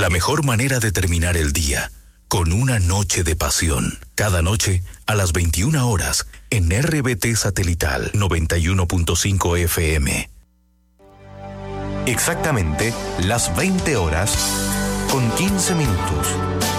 La mejor manera de terminar el día, con una noche de pasión. Cada noche, a las 21 horas, en RBT Satelital 91.5 FM. Exactamente las 20 horas con 15 minutos.